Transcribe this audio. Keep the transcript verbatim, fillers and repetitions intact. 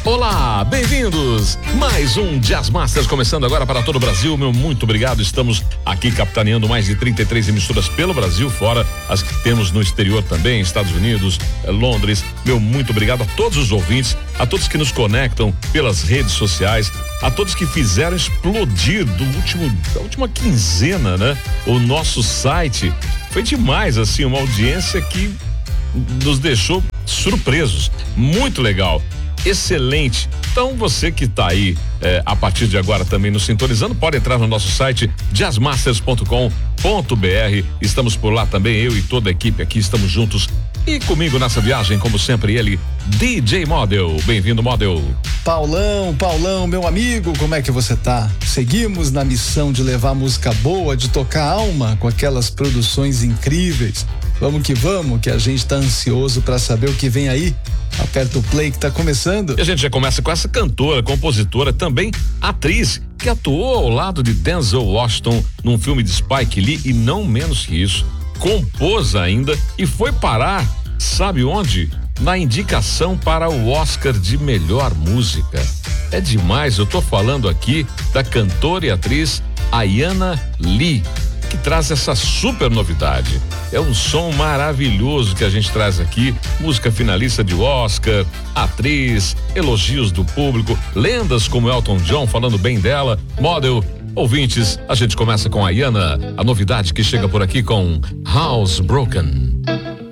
Olá, bem-vindos! Mais um Jazz Masters começando agora para todo o Brasil. Meu muito obrigado. Estamos aqui capitaneando mais de trinta e três emissoras pelo Brasil, fora as que temos no exterior também, Estados Unidos, Londres. Meu muito obrigado a todos os ouvintes, a todos que nos conectam pelas redes sociais, a todos que fizeram explodir do último, da última quinzena, né? O nosso site. Foi demais, assim, uma audiência que nos deixou surpresos. Muito legal. Excelente. Então você que está aí eh, a partir de agora também nos sintonizando, pode entrar no nosso site jazz masters ponto com ponto b r. Estamos por lá também, eu e toda a equipe aqui estamos juntos. E comigo nessa viagem, como sempre, ele, D J Model. Bem-vindo, Model. Paulão, Paulão, meu amigo, como é que você tá? Seguimos na missão de levar música boa, de tocar alma com aquelas produções incríveis. Vamos que vamos, que a gente tá ansioso para saber o que vem aí. Aperta o play que tá começando. E a gente já começa com essa cantora, compositora, também atriz, que atuou ao lado de Denzel Washington num filme de Spike Lee e não menos que isso, compôs ainda e foi parar, sabe onde? Na indicação para o Oscar de melhor música. É demais, eu tô falando aqui da cantora e atriz Ayanna Lee, que traz essa super novidade. É um som maravilhoso que a gente traz aqui, música finalista de Oscar, atriz, elogios do público, lendas como Elton John falando bem dela. Model, ouvintes, a gente começa com a Ayanna, a novidade que chega por aqui com Housebroken.